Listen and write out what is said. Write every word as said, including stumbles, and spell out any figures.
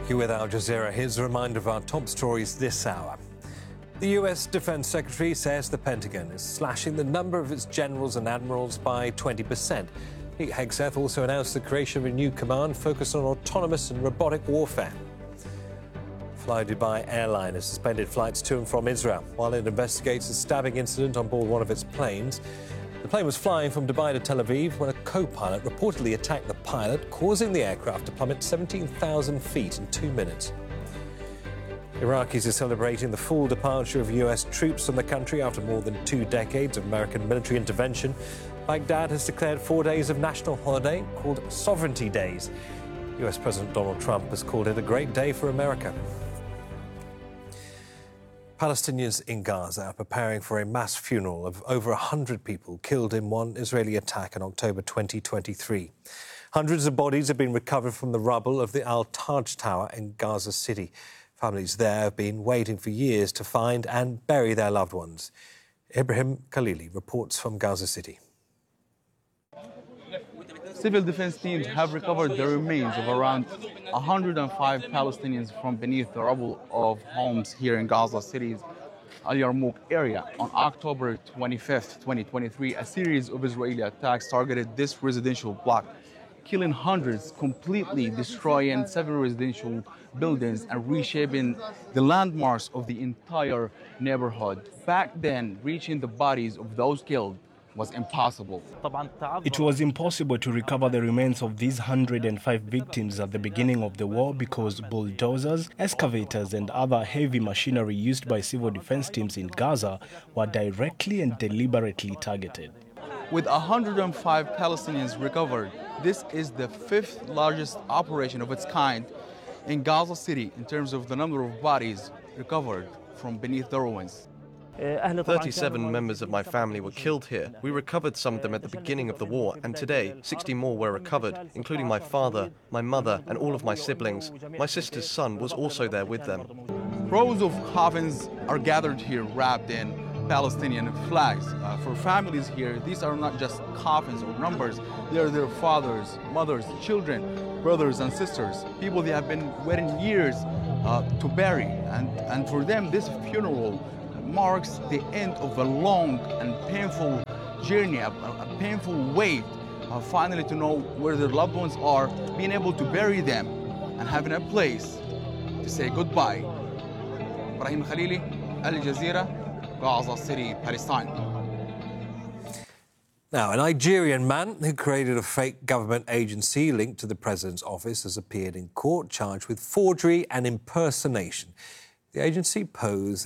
You're with Al Jazeera. Here's a reminder of our top stories this hour. The U S Defense Secretary says the Pentagon is slashing the number of its generals and admirals by twenty percent. Pete Hegseth also announced the creation of a new command focused on autonomous and robotic warfare. Fly Dubai airline has suspended flights to and from Israel while it investigates a stabbing incident on board one of its planes. The plane was flying from Dubai to Tel Aviv when a co-pilot reportedly attacked the pilot, causing the aircraft to plummet seventeen thousand feet in two minutes. Iraqis are celebrating the full departure of U S troops from the country after more than two decades of American military intervention. Baghdad has declared four days of national holiday called Sovereignty Days. U S President Donald Trump has called it a great day for America. Palestinians in Gaza are preparing for a mass funeral of over one hundred people killed in one Israeli attack in October twenty twenty-three. Hundreds of bodies have been recovered from the rubble of the Al-Taj Tower in Gaza City. Families there have been waiting for years to find and bury their loved ones. Ibrahim Khalili reports from Gaza City. Civil defense teams have recovered the remains of around one hundred five Palestinians from beneath the rubble of homes here in Gaza City's Al Yarmouk area. On October twenty-fifth, twenty twenty-three, a series of Israeli attacks targeted this residential block, killing hundreds, completely destroying several residential buildings and reshaping the landmarks of the entire neighborhood. Back then, reaching the bodies of those killed was impossible. It was impossible to recover the remains of these one hundred five victims at the beginning of the war because bulldozers, excavators and other heavy machinery used by civil defense teams in Gaza were directly and deliberately targeted. With one hundred five Palestinians recovered, this is the fifth largest operation of its kind in Gaza City in terms of the number of bodies recovered from beneath the ruins. thirty-seven members of my family were killed here. We recovered some of them at the beginning of the war, and today sixty more were recovered, including my father, my mother, and all of my siblings. My sister's son was also there with them. Rows of coffins are gathered here wrapped in Palestinian flags. Uh, for families here, these are not just coffins or numbers. They are their fathers, mothers, children, brothers and sisters, people they have been waiting years uh, to bury. And, and for them, this funeral marks the end of a long and painful journey, a, a painful wait, uh, finally to know where their loved ones are, being able to bury them, and having a place to say goodbye. Ibrahim Khalili, Al Jazeera, Gaza City, Palestine. Now, a Nigerian man who created a fake government agency linked to the president's office has appeared in court charged with forgery and impersonation. The agency posed